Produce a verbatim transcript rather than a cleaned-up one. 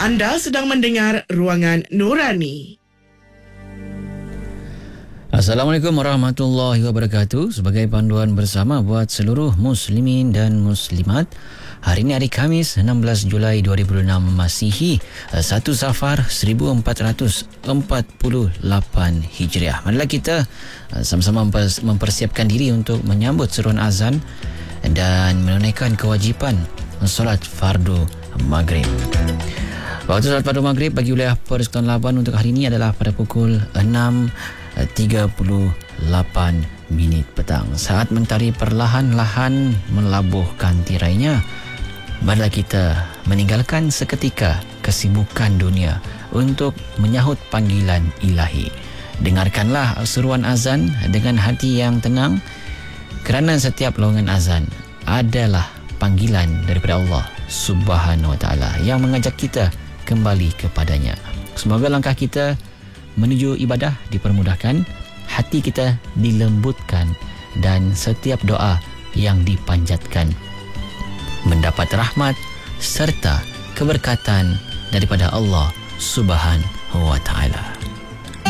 Anda sedang mendengar Ruangan Nurani. Assalamualaikum warahmatullahi wabarakatuh. Sebagai panduan bersama buat seluruh muslimin dan muslimat, hari ini hari Khamis enam belas Julai dua ribu enam Masihi, satu Safar seribu empat ratus empat puluh lapan Hijriah. Marilah kita sama-sama mempersiapkan diri untuk menyambut seruan azan dan menunaikan kewajipan solat fardu maghrib. Waktu solat fardu maghrib bagi wilayah Persekutuan Labuan untuk hari ini adalah pada pukul enam tiga puluh lapan minit petang. Saat mentari perlahan-lahan melabuhkan tirainya, marilah kita meninggalkan seketika kesibukan dunia untuk menyahut panggilan ilahi. Dengarkanlah seruan azan dengan hati yang tenang, kerana setiap lowongan azan adalah panggilan daripada Allah Subhanahu Wa Taala yang mengajak kita kembali kepadanya. Semoga langkah kita menuju ibadah dipermudahkan, hati kita dilembutkan dan setiap doa yang dipanjatkan mendapat rahmat serta keberkatan daripada Allah Subhanahu Wa Taala.